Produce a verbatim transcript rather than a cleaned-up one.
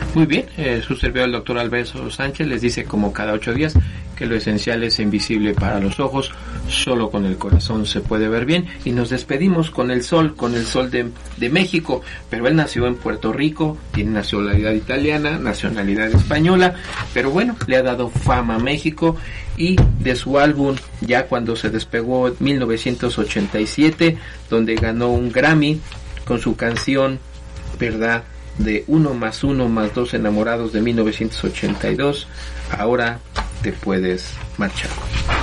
Muy bien, eh, su servidor el doctor Alberto Sánchez les dice como cada ocho días que lo esencial es invisible para los ojos, solo con el corazón se puede ver bien, y nos despedimos con el sol, con el sol de, de México, pero él nació en Puerto Rico, tiene nacionalidad italiana, nacionalidad española, pero bueno, le ha dado fama a México, y de su álbum, ya cuando se despegó en mil novecientos ochenta y siete, donde ganó un Grammy con su canción, ¿verdad?, de uno más uno más dos enamorados de mil novecientos ochenta y dos, ahora te puedes marchar.